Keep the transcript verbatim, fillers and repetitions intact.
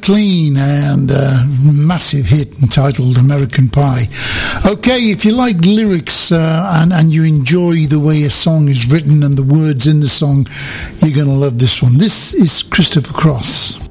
Kathleen and a massive hit entitled American Pie. Okay, if you like lyrics uh, and, and you enjoy the way a song is written and the words in the song, you're going to love this one. This is Christopher Cross.